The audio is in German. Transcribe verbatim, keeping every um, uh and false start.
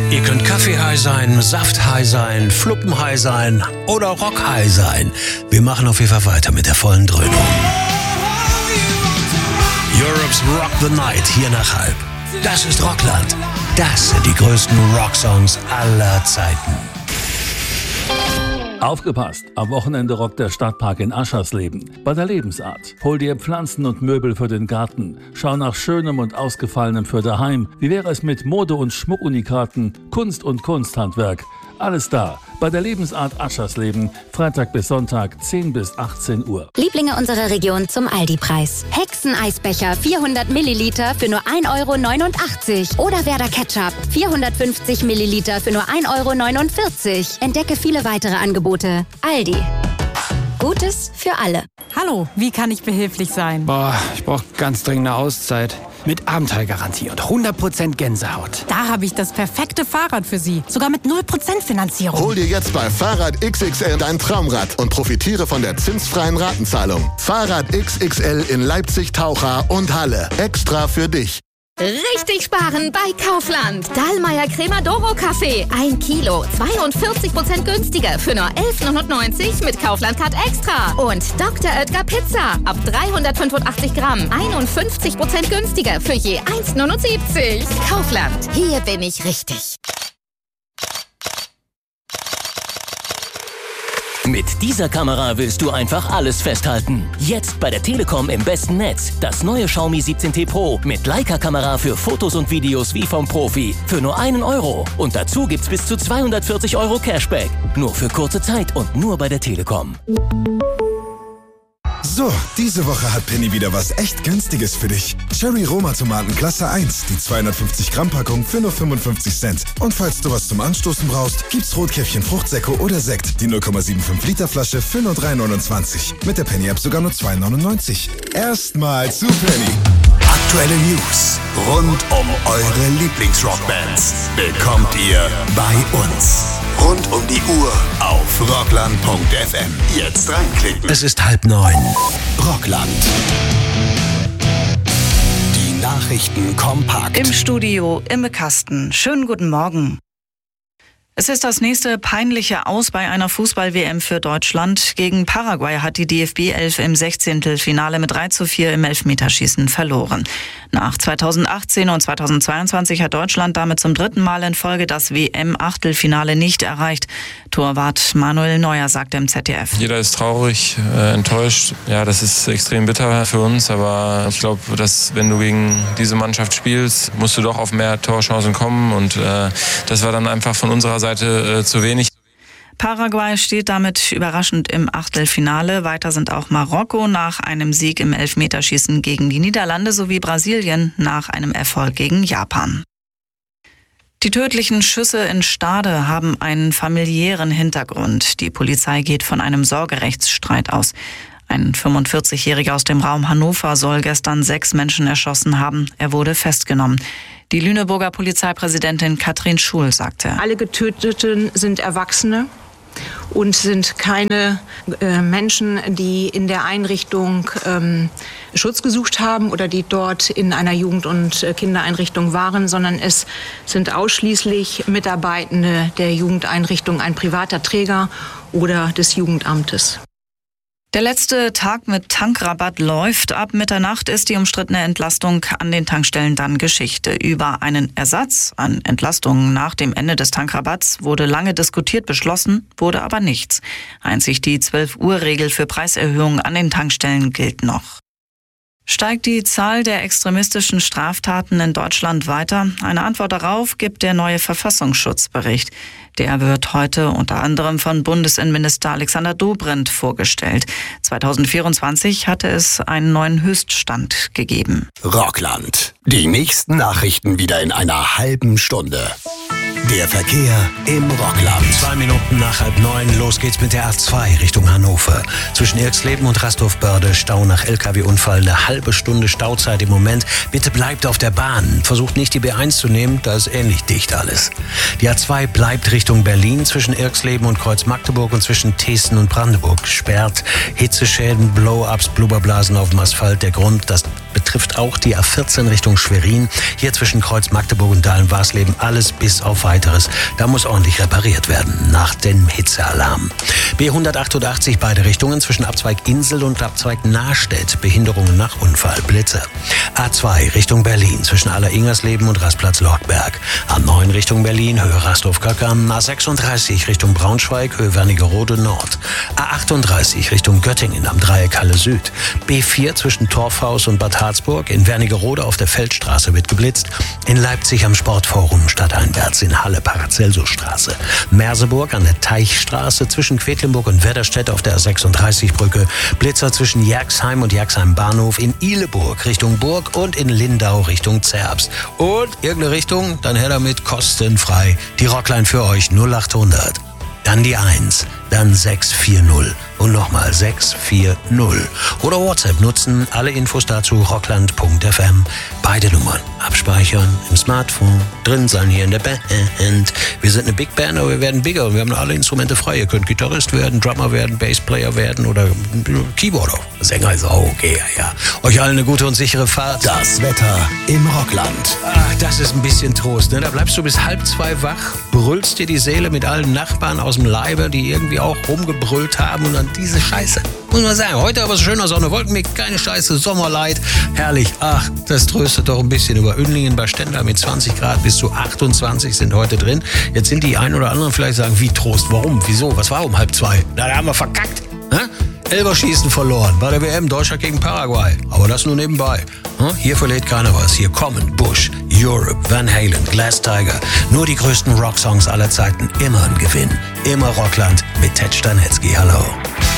Ihr könnt Kaffee-High sein, Saft-High sein, Fluppen-High sein oder Rock-High sein. Wir machen auf jeden Fall weiter mit der vollen Dröhnung. Europe's Rock the Night hier nach halb. Das ist Rockland. Das sind die größten Rocksongs aller Zeiten. Aufgepasst! Am Wochenende rockt der Stadtpark in Aschersleben. Bei der Lebensart. Hol dir Pflanzen und Möbel für den Garten. Schau nach Schönem und Ausgefallenem für daheim. Wie wäre es mit Mode- und Schmuckunikaten, Kunst und Kunsthandwerk? Alles da. Bei der Lebensart Aschersleben. Freitag bis Sonntag, zehn bis achtzehn Uhr. Lieblinge unserer Region zum Aldi-Preis. Hexeneisbecher vierhundert Milliliter für nur ein Euro neunundachtzig. Oder Werder Ketchup vierhundertfünfzig Milliliter für nur ein Euro neunundvierzig. Entdecke viele weitere Angebote. Aldi. Gutes für alle. Hallo, wie kann ich behilflich sein? Boah, ich brauche ganz dringend eine Auszeit. Mit Abenteuergarantie und hundert Prozent Gänsehaut. Da habe ich das perfekte Fahrrad für Sie. Sogar mit null Prozent Finanzierung. Hol dir jetzt bei Fahrrad X X L dein Traumrad und profitiere von der zinsfreien Ratenzahlung. Fahrrad X X L in Leipzig, Taucher und Halle. Extra für dich. Richtig sparen bei Kaufland. Dahlmeier Cremadoro Kaffee. Ein Kilo, zweiundvierzig Prozent günstiger für nur elf neunundneunzig mit Kaufland-Card Extra. Und Doktor Oetker Pizza. Ab dreihundertfünfundachtzig Gramm. einundfünfzig Prozent günstiger für je eins neunundsiebzig. Kaufland. Hier bin ich richtig. Mit dieser Kamera willst du einfach alles festhalten. Jetzt bei der Telekom im besten Netz. Das neue Xiaomi siebzehn T Pro mit Leica-Kamera für Fotos und Videos wie vom Profi. Für nur einen Euro. Und dazu gibt's bis zu zweihundertvierzig Euro Cashback. Nur für kurze Zeit und nur bei der Telekom. So, diese Woche hat Penny wieder was echt Günstiges für dich. Cherry Roma Tomaten Klasse eins, die zweihundertfünfzig Gramm Packung für nur fünfundfünfzig Cent. Und falls du was zum Anstoßen brauchst, gibt's Rotkäppchen Fruchtsäcko oder Sekt, die null Komma fünfundsiebzig Liter Flasche für nur drei neunundzwanzig. Mit der Penny App sogar nur zwei neunundneunzig. Erstmal zu Penny. Aktuelle News rund um eure Lieblingsrockbands bekommt ihr bei uns. Rund um die Uhr auf rockland punkt f m. Jetzt reinklicken. Es ist halb neun. Rockland. Die Nachrichten kompakt. Im Studio Imme Kasten. Schönen guten Morgen. Es ist das nächste peinliche Aus bei einer Fußball-W M für Deutschland. Gegen Paraguay hat die D F B elf im Sechzehntelfinale mit drei zu vier im Elfmeterschießen verloren. Nach zweitausendachtzehn und zweitausendzweiundzwanzig hat Deutschland damit zum dritten Mal in Folge das W M-Achtelfinale nicht erreicht. Torwart Manuel Neuer sagte im Z D F. Jeder ist traurig, äh, enttäuscht. Ja, das ist extrem bitter für uns, aber ich glaube, dass wenn du gegen diese Mannschaft spielst, musst du doch auf mehr Torchancen kommen und äh, das war dann einfach von unserer Seite äh, zu wenig. Paraguay steht damit überraschend im Achtelfinale. Weiter sind auch Marokko nach einem Sieg im Elfmeterschießen gegen die Niederlande sowie Brasilien nach einem Erfolg gegen Japan. Die tödlichen Schüsse in Stade haben einen familiären Hintergrund. Die Polizei geht von einem Sorgerechtsstreit aus. Ein fünfundvierzigjähriger aus dem Raum Hannover soll gestern sechs Menschen erschossen haben. Er wurde festgenommen. Die Lüneburger Polizeipräsidentin Katrin Schul sagte: Alle Getöteten sind Erwachsene und sind keine äh, Menschen, die in der Einrichtung ähm, Schutz gesucht haben oder die dort in einer Jugend- und äh, Kindereinrichtung waren, sondern es sind ausschließlich Mitarbeitende der Jugendeinrichtung, ein privater Träger oder des Jugendamtes. Der letzte Tag mit Tankrabatt läuft. Ab Mitternacht ist die umstrittene Entlastung an den Tankstellen dann Geschichte. Über einen Ersatz an Entlastungen nach dem Ende des Tankrabatts wurde lange diskutiert, beschlossen wurde aber nichts. Einzig die zwölf-Uhr-Regel für Preiserhöhungen an den Tankstellen gilt noch. Steigt die Zahl der extremistischen Straftaten in Deutschland weiter? Eine Antwort darauf gibt der neue Verfassungsschutzbericht. Der wird heute unter anderem von Bundesinnenminister Alexander Dobrindt vorgestellt. zweitausendvierundzwanzig hatte es einen neuen Höchststand gegeben. Rockland. Die nächsten Nachrichten wieder in einer halben Stunde. Der Verkehr im Rockland. Zwei Minuten nach halb neun, los geht's mit der A zwei Richtung Hannover. Zwischen Irxleben und Rastorf-Börde Stau nach L K W-Unfall, eine halbe Stunde Stauzeit im Moment. Bitte bleibt auf der Bahn. Versucht nicht die B eins zu nehmen, da ist ähnlich dicht alles. Die A zwei bleibt Richtung Berlin zwischen Irxleben und Kreuz Magdeburg und zwischen Thesen und Brandenburg. Sperrt Hitzeschäden, Blow-ups, Blubberblasen auf dem Asphalt. Der Grund, das betrifft auch die A vierzehn Richtung Schwerin. Hier zwischen Kreuz Magdeburg und Dahlen-Warsleben alles bis auf Weiteres. Da muss ordentlich repariert werden nach dem Hitzealarm. B hundertachtundachtzig beide Richtungen zwischen Abzweig Insel und Abzweig Nahstedt. Behinderungen nach Unfall, Blitze. A zwei Richtung Berlin zwischen Aller-Ingersleben und Rastplatz Lortberg. A neun Richtung Berlin, Höhe Rastorf-Köckern. A sechsunddreißig Richtung Braunschweig, Höhe Wernigerode Nord. A achtunddreißig Richtung Göttingen am Dreieck Halle Süd. B vier zwischen Torfhaus und Bad Harzburg. In Wernigerode auf der Feldstraße wird geblitzt. In Leipzig am Sportforum stadteinwärts in Halle Paracelsusstraße. Merseburg an der Teichstraße zwischen Quedlinburg und Wedderstedt auf der A sechsunddreißig Brücke. Blitzer zwischen Jerxheim und Jerxheim Bahnhof. In Ihleburg Richtung Burg und in Lindau Richtung Zerbst. Und irgendeine Richtung, dann her damit kostenfrei. Die Rockline für euch null achthundert. Dann die eins, dann sechs vier null und nochmal sechs vier null. Oder WhatsApp nutzen, alle Infos dazu rockland punkt f m. Beide Nummern abspeichern im Smartphone, drin sein hier in der Band. Wir sind eine Big Band, aber wir werden bigger. Wir haben alle Instrumente frei. Ihr könnt Gitarrist werden, Drummer werden, Bassplayer werden oder Keyboarder. Sänger ist auch okay, ja. Euch allen eine gute und sichere Fahrt. Das Wetter im Rockland. Ach, das ist ein bisschen Trost, ne? Da bleibst du bis halb zwei wach, brüllst dir die Seele mit allen Nachbarn aus dem Leibe, die irgendwie auch rumgebrüllt haben und dann diese Scheiße. Muss man sagen, heute aber so schöner Sonne, Wolkenmix, keine Scheiße, Sommerlight, herrlich. Ach, das tröstet doch ein bisschen. Über Ündlingen bei Stendal mit zwanzig Grad bis zu achtundzwanzig sind heute drin. Jetzt sind die einen oder anderen vielleicht sagen, wie Trost, warum, wieso, was war um halb zwei? Na, da haben wir verkackt. Hä? Elberschießen verloren bei der W M, Deutschland gegen Paraguay. Aber das nur nebenbei. Hier verliert keiner was. Hier kommen Bush, Europe, Van Halen, Glass Tiger. Nur die größten Rocksongs aller Zeiten. Immer ein Gewinn. Immer Rockland mit Ted Stanetzky. Hallo.